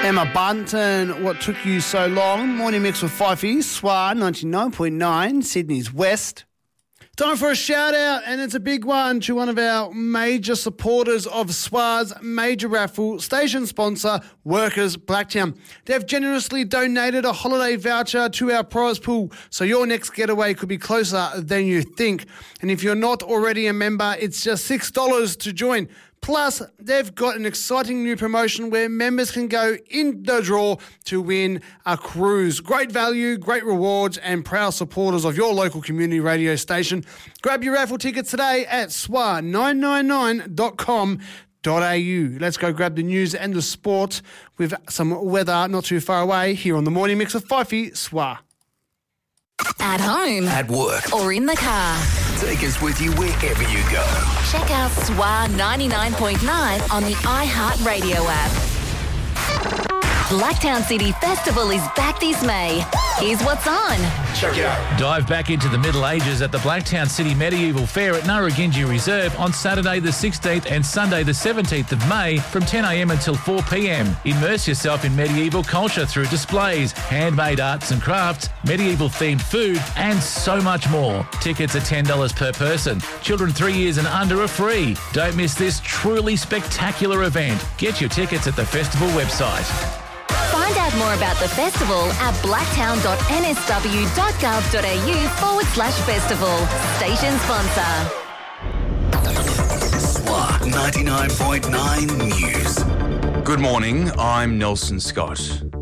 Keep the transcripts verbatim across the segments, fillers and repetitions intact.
Emma Bunton, What Took You So Long? Morning mix with Fifey, S W A ninety-nine point nine, Sydney's West. Time for a shout out, and it's a big one to one of our major supporters of S W A's major raffle, station sponsor, Workers Blacktown. They've generously donated a holiday voucher to our prize pool, so your next getaway could be closer than you think. And if you're not already a member, it's just six dollars to join. Plus, they've got an exciting new promotion where members can go in the draw to win a cruise. Great value, great rewards, and proud supporters of your local community radio station. Grab your raffle tickets today at S W A nine nine nine dot com dot a u. Let's go grab the news and the sport with some weather not too far away here on the Morning Mix of Fifey, S W A. At home. At work. Or in the car. Take us with you wherever you go. Check out S W A ninety-nine point nine on the iHeartRadio app. Blacktown City Festival is back this May. Here's what's on. Check it out. Dive back into the Middle Ages at the Blacktown City Medieval Fair at Narragansett Reserve on Saturday the sixteenth and Sunday the seventeenth of May from ten a m until four p m. Immerse yourself in medieval culture through displays, handmade arts and crafts, medieval-themed food, and so much more. Tickets are ten dollars per person. Children three years and under are free. Don't miss this truly spectacular event. Get your tickets at the festival website. Find out more about the festival at blacktown.nsw.gov.au forward slash festival. Station sponsor. S W A ninety-nine point nine News. Good morning, I'm Nelson Scott.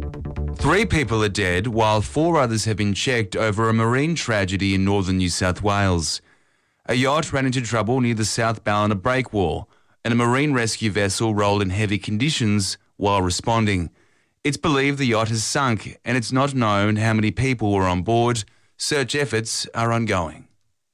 Three people are dead while four others have been checked over a marine tragedy in northern New South Wales. A yacht ran into trouble near the South Ballina breakwater and a marine rescue vessel rolled in heavy conditions while responding. It's believed the yacht has sunk and it's not known how many people were on board. Search efforts are ongoing.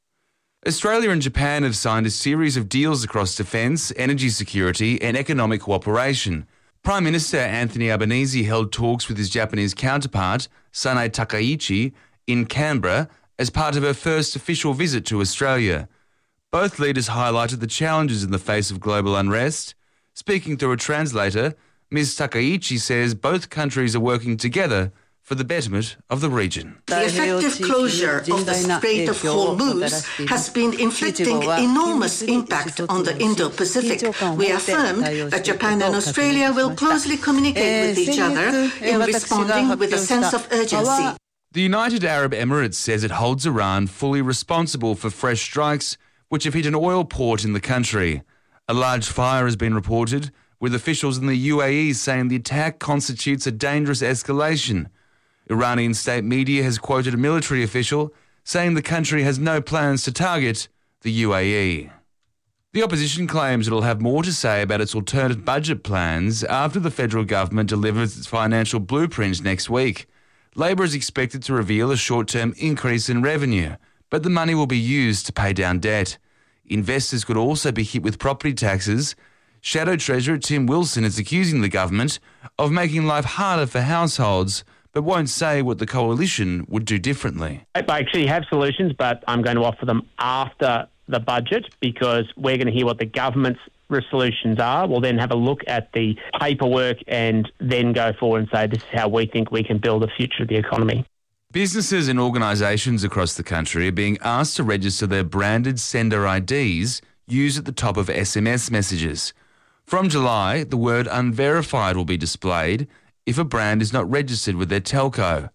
Australia and Japan have signed a series of deals across defence, energy security and economic cooperation. Prime Minister Anthony Albanese held talks with his Japanese counterpart, Sanae Takaichi, in Canberra as part of her first official visit to Australia. Both leaders highlighted the challenges in the face of global unrest. Speaking through a translator, Miz Takaichi says both countries are working together for the betterment of the region. The effective closure of the Strait of Hormuz has been inflicting enormous impact on the Indo-Pacific. We affirm that Japan and Australia will closely communicate with each other in responding with a sense of urgency. The United Arab Emirates says it holds Iran fully responsible for fresh strikes which have hit an oil port in the country. A large fire has been reported, with officials in the U A E saying the attack constitutes a dangerous escalation. Iranian state media has quoted a military official saying the country has no plans to target the U A E. The opposition claims it will have more to say about its alternate budget plans after the federal government delivers its financial blueprint next week. Labor is expected to reveal a short-term increase in revenue, but the money will be used to pay down debt. Investors could also be hit with property taxes. Shadow Treasurer Tim Wilson is accusing the government of making life harder for households, but won't say what the coalition would do differently. I actually have solutions, but I'm going to offer them after the budget because we're going to hear what the government's solutions are. We'll then have a look at the paperwork and then go forward and say this is how we think we can build the future of the economy. Businesses and organisations across the country are being asked to register their branded sender I Ds used at the top of S M S messages. From July, the word unverified will be displayed if a brand is not registered with their telco.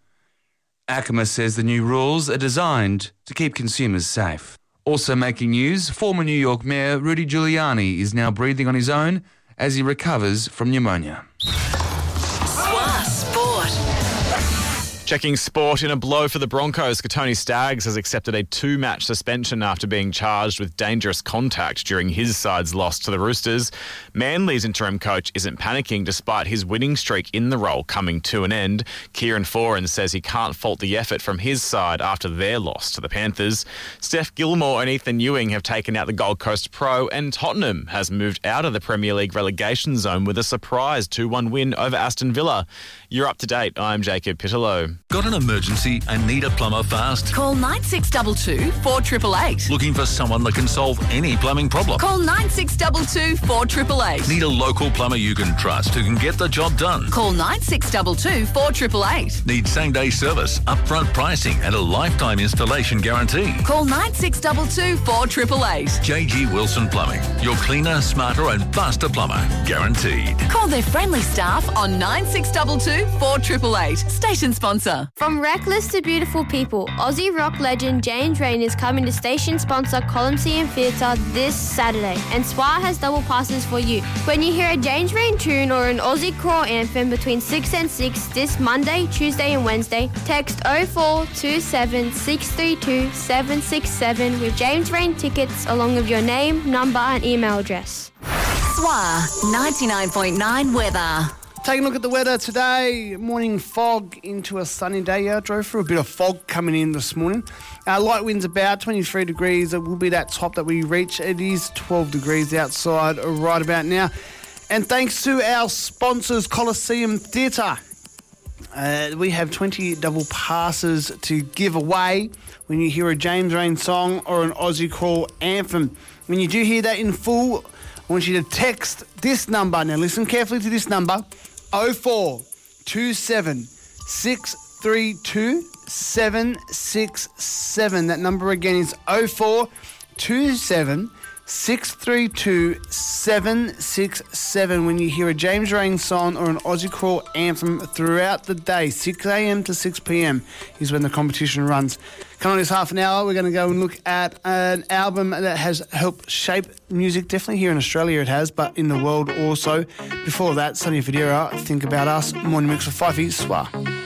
ACMA says the new rules are designed to keep consumers safe. Also making news, former New York Mayor Rudy Giuliani is now breathing on his own as he recovers from pneumonia. Checking sport, in a blow for the Broncos, Katoni Staggs has accepted a two-match suspension after being charged with dangerous contact during his side's loss to the Roosters. Manly's interim coach isn't panicking despite his winning streak in the role coming to an end. Kieran Foran says he can't fault the effort from his side after their loss to the Panthers. Steph Gilmore and Ethan Ewing have taken out the Gold Coast Pro, and Tottenham has moved out of the Premier League relegation zone with a surprise two one win over Aston Villa. You're up to date. I'm Jacob Pitterlow. a.m. Got an emergency and need a plumber fast? Call nine six two two, four eight eight eight. Looking for someone that can solve any plumbing problem? Call nine six two two, four eight eight eight. Need a local plumber you can trust who can get the job done? Call nine six two two, four eight eight eight. Need same-day service, upfront pricing and a lifetime installation guarantee? Call nine six two two, four eight eight eight. J G Wilson Plumbing. Your cleaner, smarter and faster plumber. Guaranteed. Call their friendly staff on nine six two two, four eight eight eight. Station sponsor. From reckless to beautiful people, Aussie rock legend James Rain is coming to station sponsor Coliseum Theatre this Saturday, and S W A has double passes for you. When you hear a James Rain tune or an Aussie crawl anthem between six and six this Monday, Tuesday and Wednesday, text oh four two seven, six three two, seven six seven with James Rain tickets along with your name, number and email address. S W A ninety-nine point nine weather. Taking a look at the weather today. Morning fog into a sunny day. Yeah, I drove through a bit of fog coming in this morning. Uh, light winds about twenty-three degrees. It will be that top that we reach. It is twelve degrees outside right about now. And thanks to our sponsors, Coliseum Theatre, uh, we have twenty double passes to give away when you hear a James Rain song or an Aussie Crawl anthem. When you do hear that in full, I want you to text this number. Now listen carefully to this number. oh four two seven, six three two, seven six seven. That number again is oh four two seven, six three two, seven six seven. When you hear a James Rain song or an Aussie Crawl anthem throughout the day, six a.m. to six p.m. is when the competition runs. Come on, this half an hour, we're going to go and look at an album that has helped shape music. Definitely here in Australia it has, but in the world also. Before that, Sonny Fodera, Think About Us. Morning mix with Fifey, S W A.